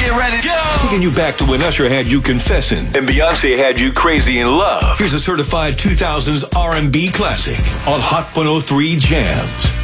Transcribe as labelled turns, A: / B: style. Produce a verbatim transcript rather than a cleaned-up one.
A: get ready to go.
B: Taking you back to when Usher had you confessing and Beyonce had you crazy in love. Here's a certified two thousands R and B classic on Hot one oh three Jams.